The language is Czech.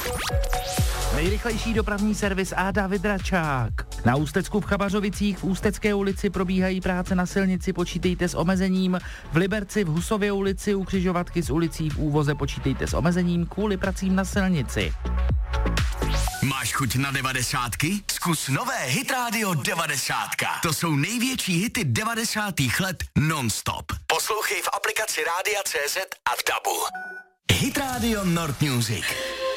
Nejrychlejší dopravní servis a David Račák. Na Ústecku v Chabařovicích v Ústecké ulici probíhají práce na silnici, počítejte s omezením. V Liberci v Husově ulici u křižovatky s ulicí v Úvoze počítejte s omezením kvůli pracím na silnici. Máš chuť na 90? Zkus nové Hit Radio 90. To jsou největší hity 90. let non-stop. Poslouchej v aplikaci Rádia.cz a v DABu. Hit Radio Nord Music.